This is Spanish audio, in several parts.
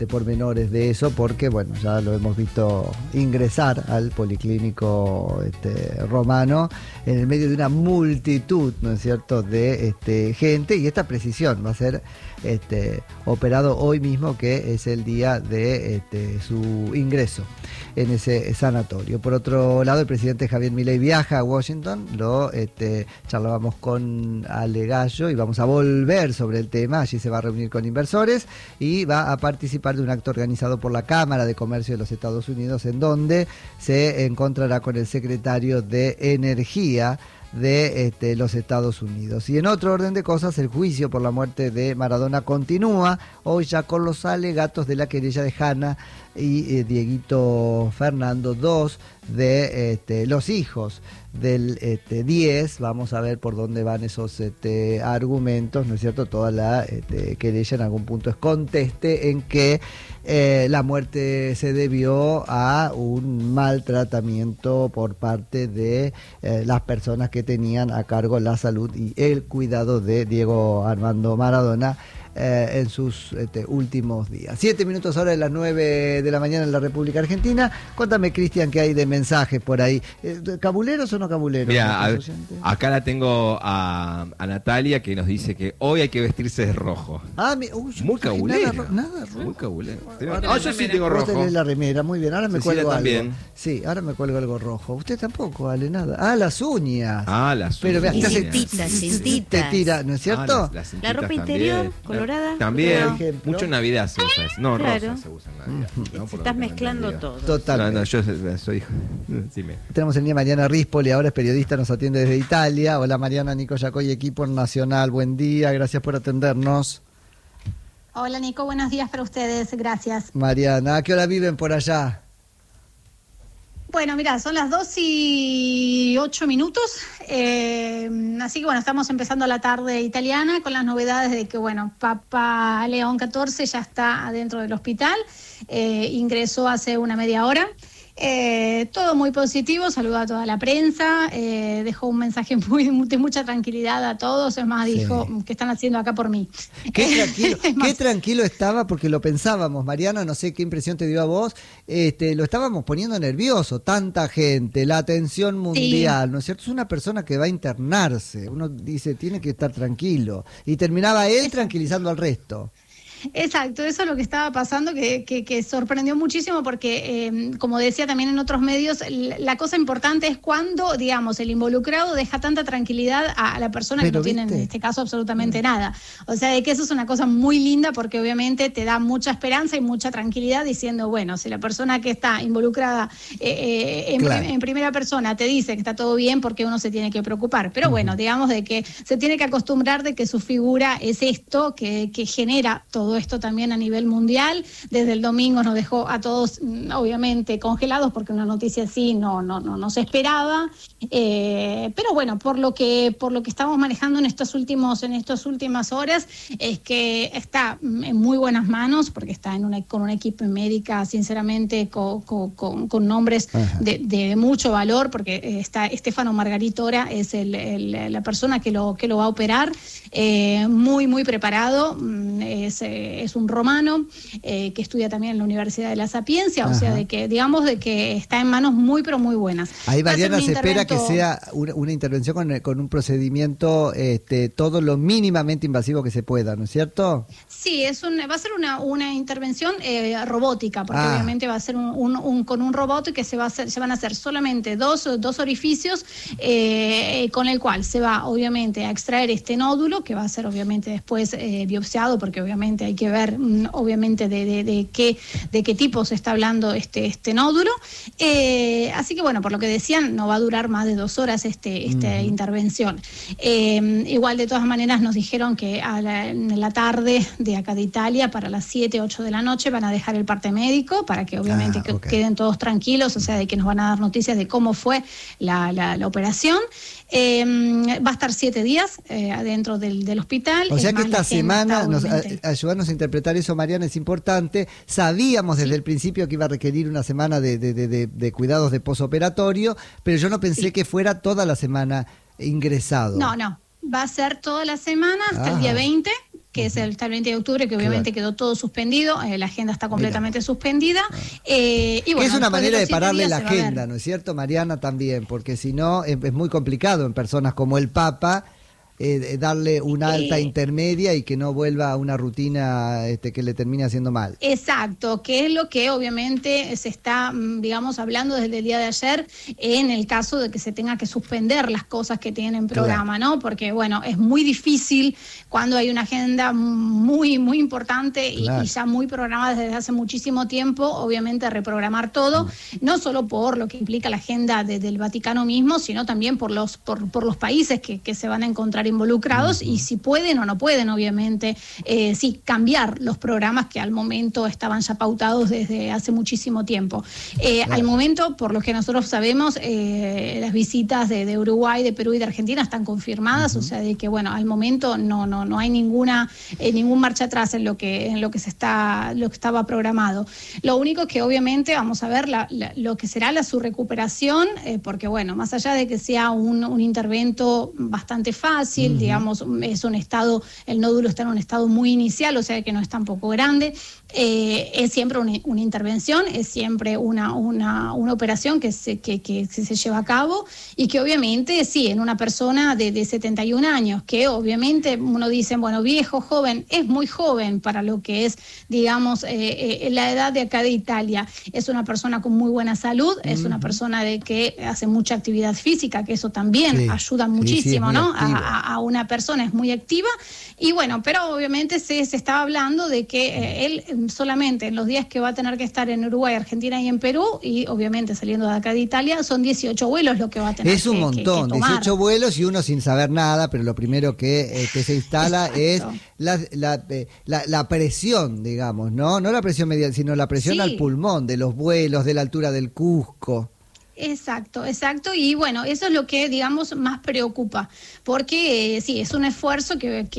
de pormenores de eso, porque bueno, ya lo hemos visto ingresar al Policlínico Romano en el medio de una multitud, ¿no es cierto?, de gente, y esta precisión va a ser operado hoy mismo, que es el día de su ingreso en ese sanatorio. Por otro lado, el presidente Javier Milei viaja a Washington, charlábamos con Ale Gallo y vamos a volver sobre el tema. Allí se va a reunir con inversores y va a participar de un acto organizado por la Cámara de Comercio de los Estados Unidos, en donde se encontrará con el secretario de Energía de los Estados Unidos. Y en otro orden de cosas, el juicio por la muerte de Maradona continúa, hoy ya con los alegatos de la querella de Hanna y Dieguito Fernando, dos de los hijos del 10. Vamos a ver por dónde van esos argumentos, ¿no es cierto? Toda la querella en algún punto es conteste en que la muerte se debió a un maltratamiento por parte de las personas que tenían a cargo la salud y el cuidado de Diego Armando Maradona en sus últimos días. 7 minutos ahora de las 9 de la mañana en la República Argentina. Cuéntame, Cristian, qué hay de mensajes por ahí. ¿Cabuleros o no cabuleros? Mira, acá la tengo a Natalia, que nos dice que hoy hay que vestirse de rojo. Muy cabulero. Nada rojo. Muy cabulero. Yo sí tengo rojo. Vos tenés la remera, muy bien. Ahora me cuelgo algo. También. Sí, ahora me cuelgo algo rojo. Usted tampoco, Ale, nada. Las uñas. Las uñas. Pero vea, cintitas. Te tira, ¿no es cierto? La ropa interior, colorada. También. Mucho en Navidad se usa eso. No, claro. rosa se usa en Navidad. ¿No? Estás mezclando todo. Totalmente. No, yo soy hijo. Tenemos en línea Mariana Rispoli, ahora es periodista, nos atiende desde Italia. Hola Mariana, Nico Yacoy, equipo nacional, buen día, gracias por atendernos. Hola Nico, buenos días para ustedes, gracias. Mariana, ¿a qué hora viven por allá? Bueno, mira, son las 2:08, así que bueno, estamos empezando la tarde italiana con las novedades de que, bueno, Papa León XIV ya está adentro del hospital, ingresó hace una media hora. Todo muy positivo, saluda a toda la prensa, dejó un mensaje de mucha tranquilidad a todos, es más, dijo, ¿qué están haciendo acá por mí? Qué tranquilo estaba, porque lo pensábamos, Mariana, no sé qué impresión te dio a vos, lo estábamos poniendo nervioso, tanta gente, la atención mundial, ¿no es cierto? Es una persona que va a internarse, uno dice, tiene que estar tranquilo, y terminaba él tranquilizando al resto. Exacto, eso es lo que estaba pasando, que sorprendió muchísimo porque, como decía también en otros medios, la cosa importante es cuando, digamos, el involucrado deja tanta tranquilidad a la persona que no tiene en este caso absolutamente nada. O sea, de que eso es una cosa muy linda porque obviamente te da mucha esperanza y mucha tranquilidad diciendo, bueno, si la persona que está involucrada en primera persona te dice que está todo bien, porque uno se tiene que preocupar. Pero bueno, digamos de que se tiene que acostumbrar de que su figura es esto, que genera todo esto también a nivel mundial. Desde el domingo nos dejó a todos obviamente congelados porque una noticia así no se esperaba, pero bueno, por lo que estamos manejando en estas últimas horas es que está en muy buenas manos, porque está con una equipo médica sinceramente con nombres de mucho valor, porque está Stefano Margaritora, es la persona que lo va a operar, muy muy preparado, es un romano que estudia también en la Universidad de la Sapiencia. O sea, de que está en manos muy pero muy buenas. Ahí, Mariana, se espera que sea una intervención con un procedimiento todo lo mínimamente invasivo que se pueda, ¿no es cierto? Sí, va a ser una intervención robótica, porque obviamente va a ser con un robot que se van a hacer solamente dos orificios, con el cual se va obviamente a extraer este nódulo, que va a ser obviamente después biopsiado, porque obviamente hay que ver obviamente de qué tipo se está hablando este nódulo. Así que bueno, por lo que decían, no va a durar más de 2 horas esta intervención. Igual de todas maneras nos dijeron que en la tarde de acá de Italia, para las 7, 8 de la noche, van a dejar el parte médico para que obviamente queden todos tranquilos, o sea, de que nos van a dar noticias de cómo fue la operación. Va a estar 7 días adentro del hospital. O sea que esta semana, ayudarnos a interpretar eso, Mariana, es importante. Sabíamos desde el principio que iba a requerir una semana de cuidados de posoperatorio, pero yo no pensé que fuera toda la semana ingresado. No, va a ser toda la semana hasta el día 20. que es el 20 de octubre, que obviamente quedó todo suspendido, la agenda está completamente suspendida. Y bueno, es una manera de pararle la agenda, ¿no es cierto, Mariana? También, porque si no, es muy complicado en personas como el Papa darle una alta intermedia y que no vuelva a una rutina que le termine haciendo mal. Exacto, que es lo que obviamente se está, digamos, hablando desde el día de ayer en el caso de que se tenga que suspender las cosas que tienen en programa, ¿no? Porque, bueno, es muy difícil cuando hay una agenda muy, muy importante y ya muy programada desde hace muchísimo tiempo, obviamente reprogramar todo, no solo por lo que implica la agenda del Vaticano mismo, sino también por los países que se van a encontrar involucrados y si pueden o no pueden, obviamente, cambiar los programas que al momento estaban ya pautados desde hace muchísimo tiempo. Al momento, por lo que nosotros sabemos, las visitas de Uruguay, de Perú y de Argentina están confirmadas, o sea, de que, bueno, al momento no hay ningún marcha atrás en lo que estaba programado. Lo único que obviamente vamos a ver lo que será su recuperación, porque, bueno, más allá de que sea un intervento bastante fácil, digamos, es un estado, el nódulo está en un estado muy inicial, o sea que no es tampoco grande, es siempre una intervención, es siempre una operación que se lleva a cabo y que obviamente sí, en una persona de 71 años, que obviamente uno dice, bueno, viejo, joven, es muy joven para lo que es, digamos, la edad de acá de Italia, es una persona con muy buena salud, es una persona de que hace mucha actividad física, que eso también ayuda muchísimo, ¿no? A una persona, es muy activa y bueno, pero obviamente se estaba hablando de que él solamente en los días que va a tener que estar en Uruguay, Argentina y en Perú, y obviamente saliendo de acá de Italia, son 18 vuelos lo que va a tener. Es un montón, que 18 vuelos y uno sin saber nada, pero lo primero que se instala es la presión, digamos, ¿no? No la presión medial, sino la presión al pulmón de los vuelos, de la altura del Cusco. Exacto, y bueno, eso es lo que, digamos, más preocupa, porque sí, es un esfuerzo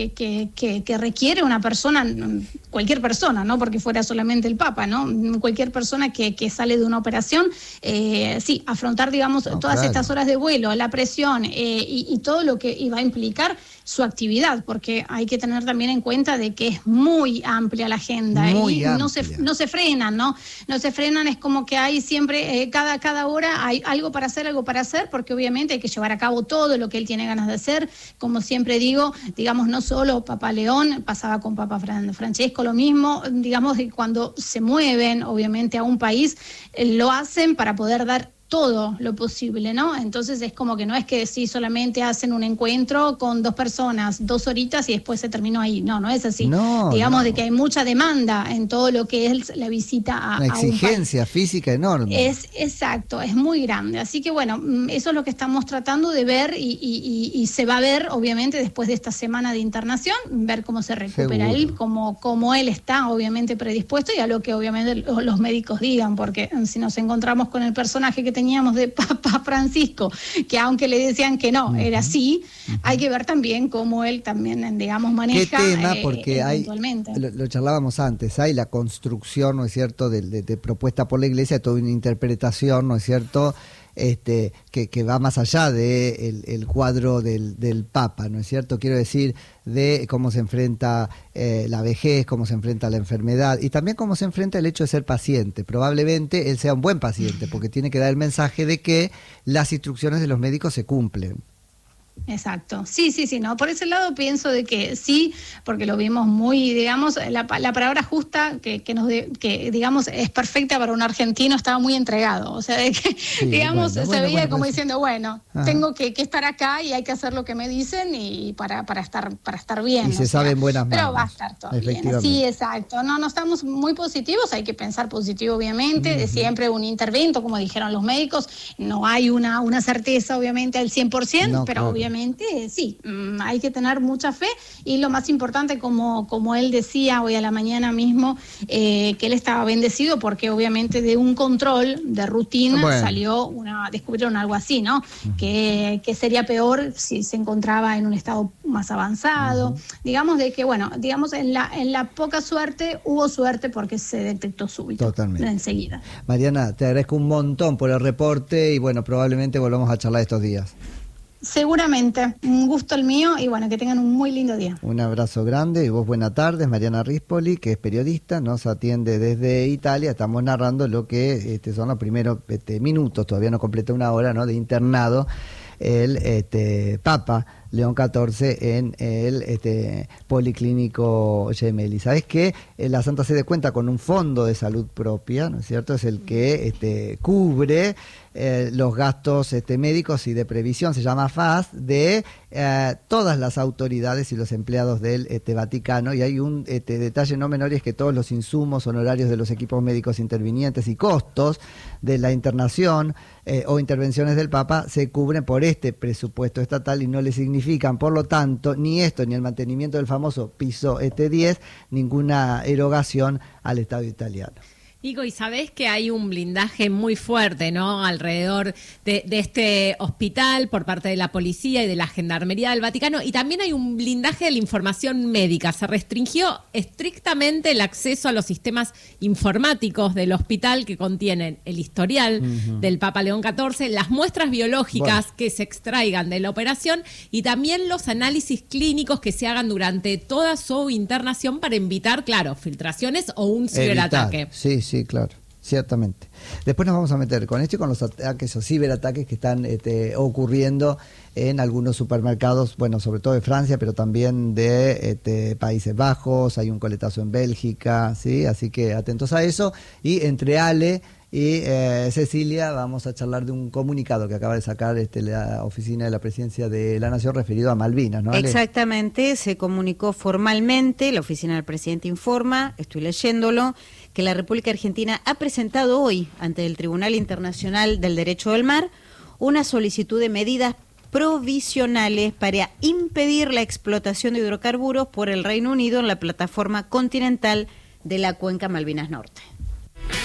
que requiere una persona, cualquier persona, no porque fuera solamente el Papa, ¿no? Cualquier persona que sale de una operación, afrontar, digamos, todas estas horas de vuelo, la presión y todo lo que iba a implicar su actividad, porque hay que tener también en cuenta de que es muy amplia la agenda y no se frenan, ¿no? No se frenan, es como que hay siempre, cada hora hay algo para hacer, porque obviamente hay que llevar a cabo todo lo que él tiene ganas de hacer, como siempre digo, digamos, no solo Papa León, pasaba con Papa Francesco lo mismo, digamos, que cuando se mueven, obviamente, a un país, lo hacen para poder dar todo lo posible, ¿no? Entonces es como que no es que sí solamente hacen un encuentro con 2 personas, 2 horitas y después se terminó ahí. No es así. Digamos de que hay mucha demanda en todo lo que es la visita a una exigencia física enorme. Exacto, es muy grande. Así que bueno, eso es lo que estamos tratando de ver y se va a ver, obviamente, después de esta semana de internación, ver cómo se recupera él, cómo él está, obviamente, predispuesto y a lo que obviamente los médicos digan, porque si nos encontramos con el personaje que teníamos de Papa Francisco, que aunque le decían que no, era así, hay que ver también cómo él también, digamos, maneja. ¿Qué tema? Porque lo charlábamos antes, hay la construcción, ¿no es cierto?, de propuesta por la Iglesia, toda una interpretación, ¿no es cierto?, que va más allá de el cuadro del Papa, ¿no es cierto? Quiero decir, de cómo se enfrenta la vejez, cómo se enfrenta la enfermedad y también cómo se enfrenta el hecho de ser paciente. Probablemente él sea un buen paciente porque tiene que dar el mensaje de que las instrucciones de los médicos se cumplen. Exacto, sí, no, por ese lado pienso de que sí, porque lo vimos muy, digamos, la palabra justa que digamos es perfecta para un argentino, estaba muy entregado, o sea, de que digamos se veía como diciendo, tengo que estar acá y hay que hacer lo que me dicen y para estar bien. Y se sabe en buenas manos. Pero va a estar todo bien. Sí, exacto, no estamos muy positivos, hay que pensar positivo obviamente, de siempre un intervento, como dijeron los médicos, no hay una certeza obviamente al 100%, pero obviamente sí, hay que tener mucha fe y lo más importante, como él decía hoy a la mañana mismo, que él estaba bendecido porque obviamente de un control de rutina descubrieron algo así, ¿no? Que sería peor si se encontraba en un estado más avanzado, digamos de que digamos en la poca suerte hubo suerte porque se detectó súbito. Totalmente. Enseguida. Mariana, te agradezco un montón por el reporte y probablemente volvamos a charlar estos días. Seguramente. Un gusto el mío y bueno, que tengan un muy lindo día. Un abrazo grande y vos buenas tardes. Mariana Rispoli, que es periodista, nos atiende desde Italia. Estamos narrando lo que son los primeros minutos, todavía no completa una hora, ¿no?, de internado el Papa León XIV en el Policlínico Gemelli. ¿Sabés que la Santa Sede cuenta con un fondo de salud propia, ¿no es cierto? Es el que cubre los gastos médicos y de previsión, se llama FAS, de todas las autoridades y los empleados del Vaticano. Y hay un detalle no menor, y es que todos los insumos, honorarios de los equipos médicos intervinientes y costos de la internación o intervenciones del Papa se cubren por este presupuesto estatal y no le significan, por lo tanto, ni esto ni el mantenimiento del famoso piso 10, ninguna erogación al Estado italiano. Nico, y sabés que hay un blindaje muy fuerte, ¿no?, alrededor de este hospital por parte de la policía y de la Gendarmería del Vaticano, y también hay un blindaje de la información médica. Se restringió estrictamente el acceso a los sistemas informáticos del hospital que contienen el historial del Papa León XIV, las muestras biológicas que se extraigan de la operación y también los análisis clínicos que se hagan durante toda su internación para evitar, claro, filtraciones o un ciberataque. Sí, claro, ciertamente. Después nos vamos a meter con esto y con los ataques o ciberataques que están ocurriendo en algunos supermercados, bueno, sobre todo de Francia, pero también de Países Bajos. Hay un coletazo en Bélgica, ¿sí? Así que atentos a eso. Y entre Ale y Cecilia vamos a charlar de un comunicado que acaba de sacar la Oficina de la Presidencia de la Nación referido a Malvinas, ¿no, Ale? Exactamente, se comunicó formalmente, la Oficina del Presidente informa, estoy leyéndolo, que la República Argentina ha presentado hoy ante el Tribunal Internacional del Derecho del Mar una solicitud de medidas provisionales para impedir la explotación de hidrocarburos por el Reino Unido en la plataforma continental de la Cuenca Malvinas Norte.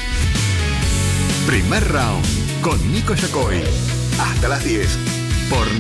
Primer round con Nico Yacoy. Hasta las 10 por